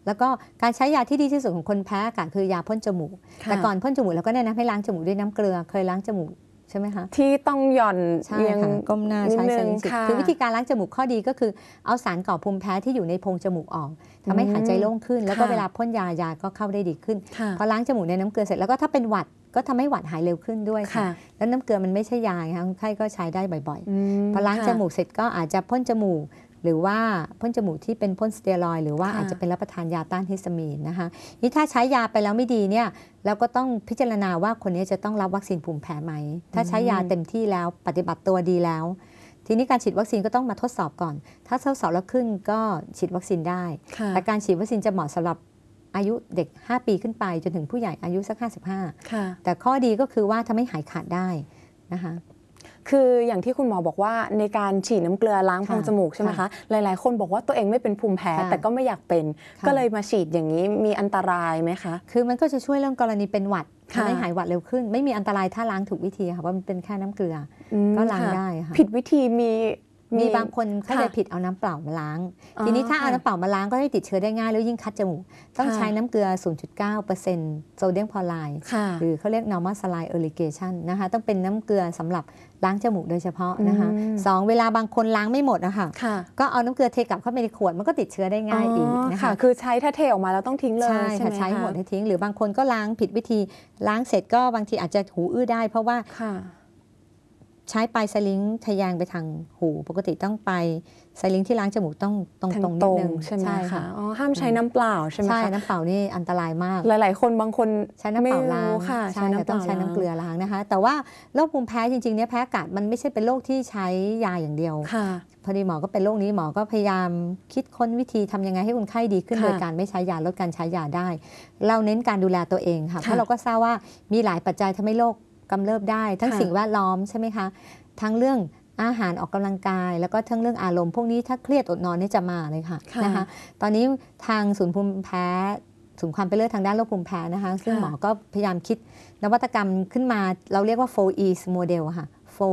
แล้วก็การใช้ยาที่ดีที่สุดของคนแพ้อากาศคือยาพ่นจมูกแต่ก่อนพ่นจมูกเราก็แนะนำให้ล้างจมูกด้วยน้ำเกลือเคยล้างจมูกใช่ไหมคะที่ต้องหย่อนใช่ค่ะก้มหน้าใช้ไซลิงซิคือวิธีการล้างจมูกข้อดีก็คือเอาสารก่อภูมิแพ้ที่อยู่ในโพรงจมูกออกทำให้หายใจโล่งขึ้นแล้วก็เวลาพ่นยาก็เข้าได้ดีขึ้นพอล้างจมูกในน้ำเกลือเสร็จแล้วก็ถ้าเป็นหวัดก็ทำให้หวัดหายเร็วขึ้นด้วยค่ะแล้วน้ำเกลือมันไม่ใช่ยาค่ะคนไข้ก็ใช้ได้บ่อยๆพอล้างจมูกเสร็จก็อาจจะพ่นจมูกหรือว่าพ่นจมูกที่เป็นพ่นสเตียรอยด์หรือว่าอาจจะเป็นรับประทานยาต้านฮิสตามีนนะคะนี่ถ้าใช้ยาไปแล้วไม่ดีเนี่ยเราก็ต้องพิจารณาว่าคนนี้จะต้องรับวัคซีนภูมิแพ้ไหมถ้าใช้ยาเต็มที่แล้วปฏิบัติตัวดีแล้วทีนี้การฉีดวัคซีนก็ต้องมาทดสอบก่อนถ้าทดสอบแล้วขึ้นก็ฉีดวัคซีนได้แต่การฉีดวัคซีนจะเหมาะสำหรับอายุเด็ก5 ปีขึ้นไปจนถึงผู้ใหญ่อายุสัก55แต่ข้อดีก็คือว่าทำให้หายขาดได้นะคะคืออย่างที่คุณหมอบอกว่าในการฉีดน้ำเกลือล้างโพรงจมูกใช่ไหมคะหลายๆคนบอกว่าตัวเองไม่เป็นภูมิแพ้แต่ก็ไม่อยากเป็นก็เลยมาฉีดอย่างนี้มีอันตรายไหมคะคือมันก็จะช่วยเรื่องกรณีเป็นหวัดทำให้หายหวัดเร็วขึ้นไม่มีอันตรายถ้าล้างถูกวิธีค่ะว่ามันเป็นแค่น้ำเกลือก็ล้างได้ค่ะผิดวิธีมีบางคนเข้าใจผิดเอาน้ำเปล่ามาล้างทีนี้ถ้าเอาน้ำเปล่ามาล้างก็ให้ติดเชื้อได้ง่ายแล้วยิ่งคัดจมูกต้องใช้น้ำเกลือ 0.9% โซเดียมคลอไรด์หรือเขาเรียก normal saline irrigation นะคะต้องเป็นน้ำเกลือสำหรับล้างจมูกโดยเฉพาะนะคะ2เวลาบางคนล้างไม่หมดนะคะก็เอาน้ำเกลือเทกลับเข้าไปในขวดมันก็ติดเชื้อได้ง่ายอีกนะคะคือใช้ถ้าเทออกมาแล้วต้องทิ้งเลยใช่ไหมคะใช้หมดให้ทิ้งหรือบางคนก็ล้างผิดวิธีล้างเสร็จก็บางทีอาจจะหูอื้อได้เพราะว่าใช้ปลายไซลิงทะแยงไปทางหูปกติต้องไปไซลิงที่ล้างจมูกต้องตรงนิดนึงใช่ไหมคะห้ามใช้น้ำเปล่าใช่ไหมคะใช่น้ำเปล่านี่อันตรายมากหลายๆคนบางคนใช้น้ำเปล่าล้างใช่ต้องใช้น้ำเกลือล้างนะคะแต่ว่าโรคภูมิแพ้จริงๆเนี่ยแพ้อากาศมันไม่ใช่เป็นโรคที่ใช้ยาอย่างเดียวพอดีหมอก็เป็นโรคนี้หมอก็พยายามคิดค้นวิธีทำยังไงให้คนไข้ดีขึ้นโดยการไม่ใช้ยาลดการใช้ยาได้เราเน้นการดูแลตัวเองค่ะเพราะเราก็ทราบว่ามีหลายปัจจัยทำให้โรคกำเริบได้ทั้งสิ่งแวดล้อมใช่ไหมคะทั้งเรื่องอาหารออกกำลังกายแล้วก็ทั้งเรื่องอารมณ์พวกนี้ถ้าเครียดอดนอนนี่จะมาเลยค่ะนะคะตอนนี้ทางศูนย์ภูมิแพ้ศูนย์ความเป็นเลิศทางด้านโรคภูมิแพ้นะคะซึ่งหมอก็พยายามคิดนวัตกรรมขึ้นมาเราเรียกว่า 4E Model ค่ะ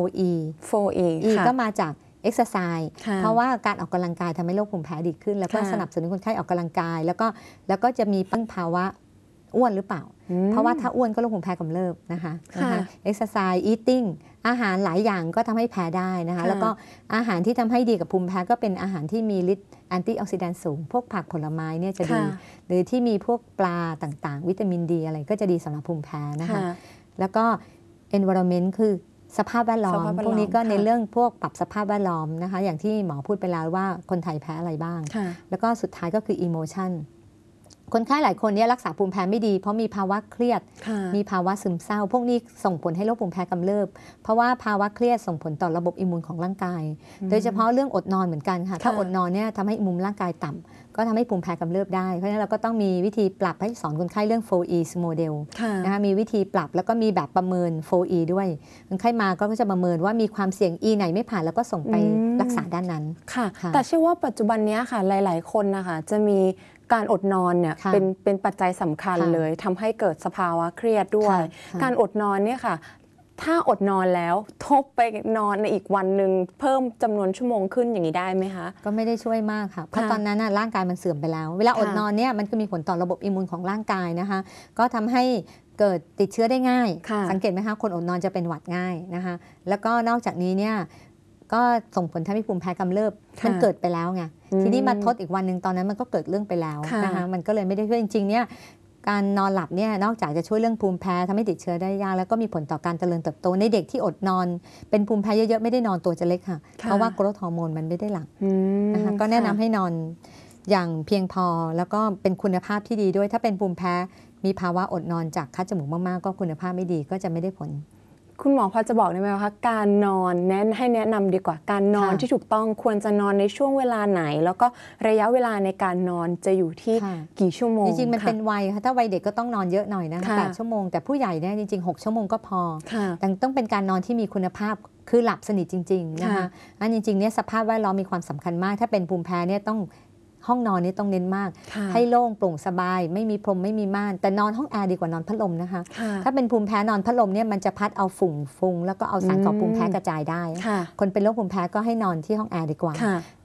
4E ก็มาจาก exercise เพราะว่าการออกกำลังกายทำให้โรคภูมิแพ้ดีขึ้นแล้วก็สนับสนุนคนไข้ออกกำลังกายแล้วก็จะมีภาวะอ้วนหรือเปล่าเพราะว่าถ้าอ้วนก็โรคภูมิแพ้กำเริบนะคะ exercise eating อาหารหลายอย่างก็ทำให้แพ้ได้นะคะแล้วก็อาหารที่ทำให้ดีกับภูมิแพ้ก็เป็นอาหารที่มีฤทธิ์แอนตี้ออกซิแดนต์สูงพวกผักผลไม้เนี่ยจะดีหรือที่มีพวกปลาต่างๆวิตามินดีอะไรก็จะดีสำหรับภูมิแพ้นะคะแล้วก็ environment คือสภาพแวดล้อมพวกนี้ก็ในเรื่องพวกปรับสภาพแวดล้อมนะคะอย่างที่หมอพูดไปแล้วว่าคนไทยแพ้อะไรบ้างแล้วก็สุดท้ายก็คือ emotionคนไข้หลายคนเนี่ยรักษาภูมิแพ้ไม่ดีเพราะมีภาวะเครียดมีภาวะซึมเศร้าพวกนี้ส่งผลให้โรคภูมิแพ้กำเริบเพราะว่าภาวะเครียดส่งผลต่อระบบอิมมูนของร่างกายโดยเฉพาะเรื่องอดนอนเหมือนกันค่ะถ้าอดนอนเนี่ยทำให้อิมมูนร่างกายต่ำก็ทำให้ภูมิแพ้กำเริบได้เพราะฉะนั้นเราก็ต้องมีวิธีปรับให้สอนคนไข้เรื่อง 4E Model นะคะมีวิธีปรับแล้วก็มีแบบประเมิน 4E ด้วยคนไข้มาก็จะประเมินว่ามีความเสี่ยง E ไหนไม่ผ่านแล้วก็ส่งไปรักษาด้านนั้นค่ะแต่เชื่อว่าปัจจุบันนี้ค่ะหลายๆคนนะคะจะมีการอดนอนเนี่ยเป็นปัจจัยสำคัญเลยทำให้เกิดสภาวะเครียดด้วยการอดนอนเนี่ยค่ะถ้าอดนอนแล้วทบไปนอนในอีกวันหนึ่งเพิ่มจำนวนชั่วโมงขึ้นอย่างนี้ได้ไหมคะก็ไม่ได้ช่วยมากค่ะเพราะตอนนั้นร่างกายมันเสื่อมไปแล้วเวลาอดนอนเนี่ยมันก็มีผลต่อระบบอิมมูนของร่างกายนะคะก็ทำให้เกิดติดเชื้อได้ง่ายสังเกตไหมคะคนอดนอนจะเป็นหวัดง่ายนะคะแล้วก็นอกจากนี้เนี่ยก็ส่งผลทำให้ภูมิแพ้กำเริบมันเกิดไปแล้วไงทีนี้มาทดอีกวันหนึ่งตอนนั้นมันก็เกิดเรื่องไปแล้วนะคะมันก็เลยไม่ได้ช่วยจริงๆเนี่ยการนอนหลับเนี่ยนอกจากจะช่วยเรื่องภูมิแพ้ทำให้ติดเชื้อได้ยากแล้วก็มีผลต่อการเจริญเติบโตในเด็กที่อดนอนเป็นภูมิแพ้เยอะๆไม่ได้นอนตัวจะเล็กค่ะเพราะว่าโกรทฮอร์โมนมันไม่ได้หลั่งนะคะก็แนะนำให้นอนอย่างเพียงพอแล้วก็เป็นคุณภาพที่ดีด้วยถ้าเป็นภูมิแพ้มีภาวะอดนอนจากคัดจมูกมากๆก็คุณภาพไม่ดีก็จะไม่ได้ผลคุณหมอพอจะบอกได้ไหมคะการนอนให้แนะนำดีกว่าการนอนที่ถูกต้องควรจะนอนในช่วงเวลาไหนแล้วก็ระยะเวลาในการนอนจะอยู่ที่กี่ชั่วโมงจริงๆมันเป็นวัยค่ะถ้าวัยเด็กก็ต้องนอนเยอะหน่อยนะคะ8 ชั่วโมงแต่ผู้ใหญ่เนี่ยจริงๆ6 ชั่วโมงก็พอแต่ต้องเป็นการนอนที่มีคุณภาพคือหลับสนิทจริงๆนะคะอันจริงๆเนี่ยสภาพแวดล้อมมีความสำคัญมากถ้าเป็นภูมิแพ้เนี่ยต้องห้องนอนนี่ต้องเน้นมากให้โล่งโปร่งสบายไม่มีพรมไม่มีม่านแต่นอนห้องแอร์ดีกว่านอนพัดลมนะคะถ้าเป็นภูมิแพ้นอนพัดลมเนี่ยมันจะพัดเอาฝุ่นฟุ้งแล้วก็เอาสารก่อภูมิแพ้กระจายได้คนเป็นโรคภูมิแพ้ก็ให้นอนที่ห้องแอร์ดีกว่า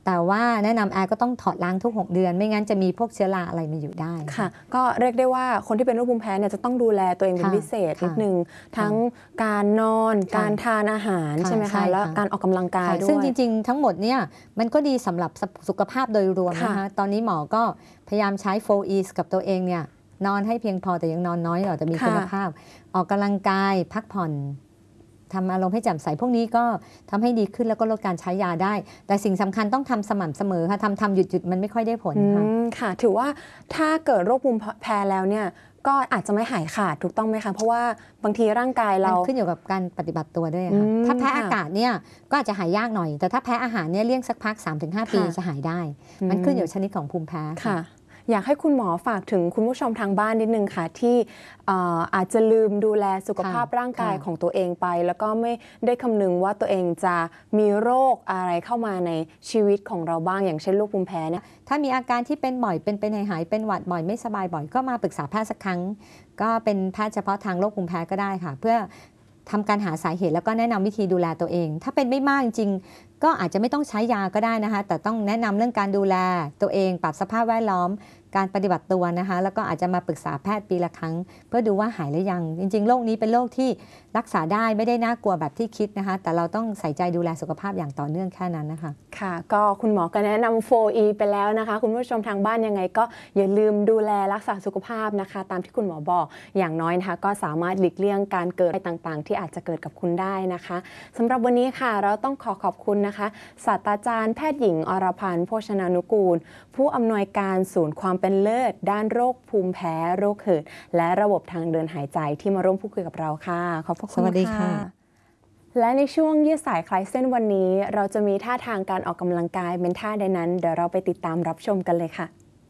แต่ว่าแนะนำแอร์ก็ต้องถอดล้างทุก6 เดือนไม่งั้นจะมีพวกเชื้อราอะไรมาอยู่ได้ค่ะก็เรียกได้ว่าคนที่เป็นโรคภูมิแพ้เนี่ยจะต้องดูแลตัวเองเป็นพิเศษนิดนึงทั้งการนอนการทานอาหารใช่ไหมคะแล้วการออกกำลังกายด้วยซึ่งจริงๆทั้งหมดเนี่ยมันก็ดีสำหรับสุขภาพโดยรวมนะคะตอนนี้หมอก็พยายามใช้ 4E's กับตัวเองเนี่ยนอนให้เพียงพอแต่ยังนอนน้อยหน่อยแต่มีคุณภาพออกกำลังกายพักผ่อนทำอารมณ์ให้แจ่มใสพวกนี้ก็ทำให้ดีขึ้นแล้วก็ลดการใช้ยาได้แต่สิ่งสำคัญต้องทำสม่ำเสมอค่ะทำหยุดมันไม่ค่อยได้ผลค่ะถือว่าถ้าเกิดโรคภูมิแพ้แล้วเนี่ยก็อาจจะไม่หายขาดถูกต้องไหมคะเพราะว่าบางทีร่างกายเราขึ้นอยู่กับการปฏิบัติตัวด้วยค่ะถ้าแพ้อากาศเนี่ยก็อาจจะหายยากหน่อยแต่ถ้าแพ้อาหารเนี่ยเลี่ยงสักพัก 3-5 ปีจะหายได้มันขึ้นอยู่ชนิดของภูมิแพ้ค่ะอยากให้คุณหมอฝากถึงคุณผู้ชมทางบ้านนิดนึงค่ะที่อาจจะลืมดูแลสุขภาพร่างกายของตัวเองไปแล้วก็ไม่ได้คำนึงว่าตัวเองจะมีโรคอะไรเข้ามาในชีวิตของเราบ้างอย่างเช่นโรคภูมิแพ้เนี่ยถ้ามีอาการที่เป็นบ่อยเป็นหายเป็นหวัดบ่อยไม่สบายบ่อยก็มาปรึกษาแพทย์สักครั้งก็เป็นแพทย์เฉพาะทางโรคภูมิแพ้ก็ได้ค่ะเพื่อทำการหาสาเหตุแล้วก็แนะนำวิธีดูแลตัวเองถ้าเป็นไม่มากจริงก็อาจจะไม่ต้องใช้ยาก็ได้นะคะแต่ต้องแนะนำเรื่องการดูแลตัวเองปรับสภาพแวดล้อมการปฏิบัติตัวนะคะแล้วก็อาจจะมาปรึกษาแพทย์ปีละครั้งเพื่อดูว่าหายหรือยังจริงๆโรคนี้เป็นโรคที่รักษาได้ไม่ได้น่ากลัวแบบที่คิดนะคะแต่เราต้องใส่ใจดูแลสุขภาพอย่างต่อเนื่องแค่นั้นนะคะค่ะก็คุณหมอก็แนะนำ 4E ไปแล้วนะคะคุณผู้ชมทางบ้านยังไงก็อย่าลืมดูแลรักษาสุขภาพนะคะตามที่คุณหมอบอกอย่างน้อยนะคะก็สามารถหลีกเลี่ยงการเกิดอะไรต่างๆที่อาจจะเกิดกับคุณได้นะคะสำหรับวันนี้ค่ะเราต้องขอบคุณนะคะศาสตราจารย์แพทย์หญิงอรพันธ์โภชนานุกูลผู้อำนวยการศูนย์ความเป็นเลิศด้านโรคภูมิแพ้โรคหืดและระบบทางเดินหายใจที่มาร่วมพูดคุยกับเราค่ะขอบคุณสวัสดีค่ะและในช่วงยืดสายคลายเส้นวันนี้เราจะมีท่าทางการออกกำลังกายเป็นท่าใดนั้นเดี๋ยวเราไปติดตามรับชมกันเลยค่ะ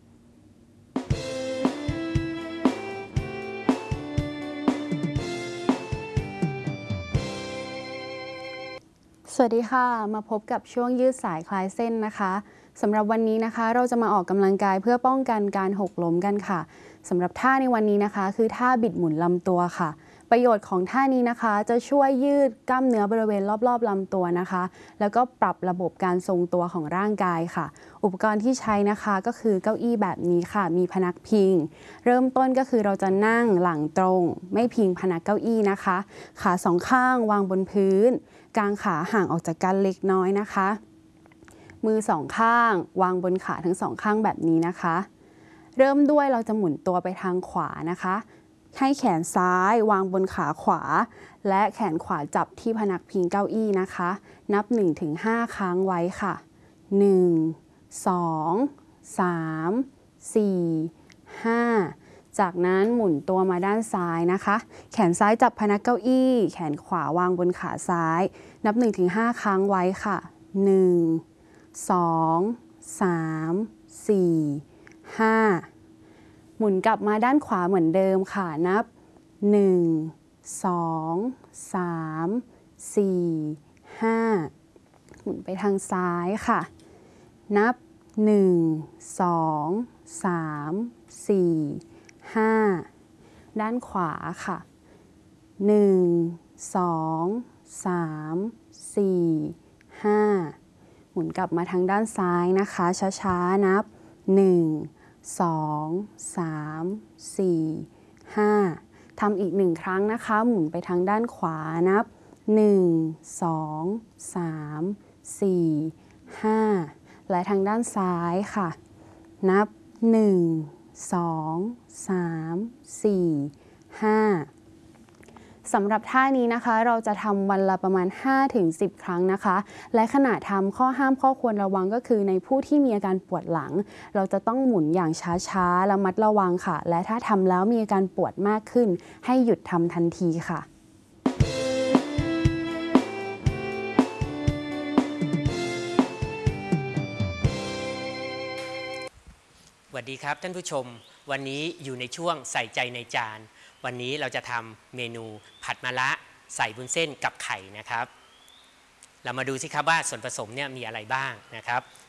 สวัสดีค่ะมาพบกับช่วงยืดสายคลายเส้นนะคะสำหรับวันนี้นะคะเราจะมาออกกำลังกายเพื่อป้องกันการหกล้มกันค่ะสำหรับท่าในวันนี้นะคะคือท่าบิดหมุนลำตัวค่ะประโยชน์ของท่านี้นะคะจะช่วยยืดกล้ามเนื้อบริเวณรอบๆลำตัวนะคะแล้วก็ปรับระบบการทรงตัวของร่างกายค่ะอุปกรณ์ที่ใช้นะคะก็คือเก้าอี้แบบนี้ค่ะมีพนักพิงเริ่มต้นก็คือเราจะนั่งหลังตรงไม่พิงพนักเก้าอี้นะคะขาสองข้างวางบนพื้นกางขาห่างออกจากกันเล็กน้อยนะคะมือสองข้างวางบนขาทั้งสองข้างแบบนี้นะคะเริ่มด้วยเราจะหมุนตัวไปทางขวานะคะให้แขนซ้ายวางบนขาขวาและแขนขวาจับที่พนักพิงเก้าอี้นะคะนับ 1-5 ครั้งไว้ค่ะ1 2 3 4 5จากนั้นหมุนตัวมาด้านซ้ายนะคะแขนซ้ายจับพนักเก้าอี้แขนขวาวางบนขาซ้ายนับ 1-5 ครั้งไว้ค่ะ1 2 3 4 5หมุนกลับมาด้านขวาเหมือนเดิมค่ะนับ1 2 3 4 5หมุนไปทางซ้ายค่ะนับ1 2 3 4 5ด้านขวาค่ะ1 2 3 4 5หมุนกลับมาทางด้านซ้ายนะคะช้าๆนับ1 2 3 4 5ทำอีก1ครั้งนะคะหมุนไปทางด้านขวานับ1 2 3 4 5และทางด้านซ้ายค่ะนับ1 2 3 4 5สำหรับท่านี้นะคะเราจะทำวันละประมาณ 5-10 ครั้งนะคะและขณะทำข้อห้ามข้อควรระวังก็คือในผู้ที่มีอาการปวดหลังเราจะต้องหมุนอย่างช้าๆระมัดระวังค่ะและถ้าทำแล้วมีอาการปวดมากขึ้นให้หยุดทำทันทีค่ะสวัสดีครับท่านผู้ชมวันนี้อยู่ในช่วงใส่ใจในจานวันนี้เราจะทำเมนูผัดมะระใส่วุ้นเส้นกับไข่นะครับเรามาดูสิครับว่าส่วนผสมเนี่ยมีอะไรบ้างนะครับ